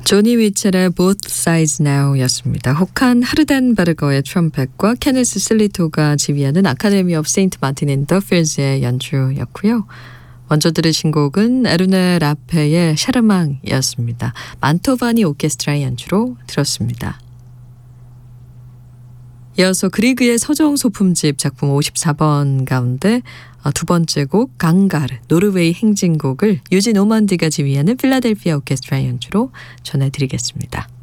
조니 미첼의 Both Sides Now 였습니다. 호칸 하르덴베르거의 트럼펫과 케네스 슬리토가 지휘하는 아카데미 오브 세인트 마틴 인 더 필즈의 연주였고요. 먼저 들으신 곡은 에르네 라페의 샤르망이었습니다. 만토바니 오케스트라의 연주로 들었습니다. 이어서 그리그의 서정 소품집 작품 54번 가운데 두 번째 곡 강가르 노르웨이 행진곡을 유진 오만디가 지휘하는 필라델피아 오케스트라 연주로 전해드리겠습니다.